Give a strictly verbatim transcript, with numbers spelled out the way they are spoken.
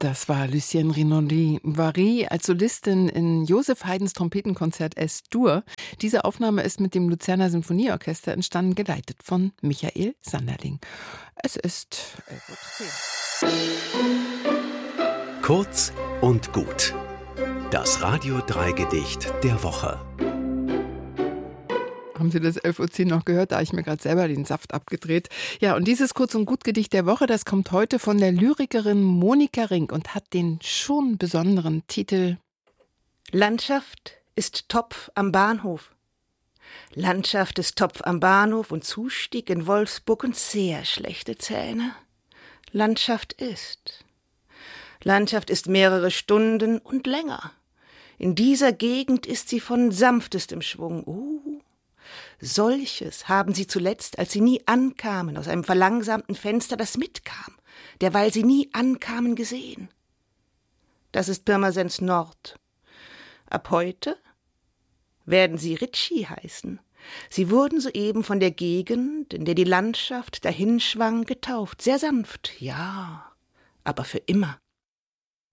Das war Lucienne Rinaldi-Vary als Solistin in Joseph Haydns Trompetenkonzert Es-Dur. Diese Aufnahme ist mit dem Luzerner Sinfonieorchester entstanden, geleitet von Michael Sanderling. Es ist elf Uhr zehn. Kurz und gut. Das Radio drei Gedicht der Woche. Haben Sie das elf Uhr zehn noch gehört? Da habe ich mir gerade selber den Saft abgedreht. Ja, und dieses Kurz- und Gut-Gedicht der Woche, das kommt heute von der Lyrikerin Monika Rink und hat den schon besonderen Titel Landschaft ist Topf am Bahnhof. Landschaft ist Topf am Bahnhof und Zustieg in Wolfsburg und sehr schlechte Zähne. Landschaft ist. Landschaft ist mehrere Stunden und länger. In dieser Gegend ist sie von sanftestem Schwung. Uh, solches haben sie zuletzt, als sie nie ankamen, aus einem verlangsamten Fenster, das mitkam, derweil sie nie ankamen, gesehen. Das ist Pirmasens Nord. Ab heute werden sie Ritchie heißen. Sie wurden soeben von der Gegend, in der die Landschaft dahinschwang, getauft. Sehr sanft, ja, aber für immer.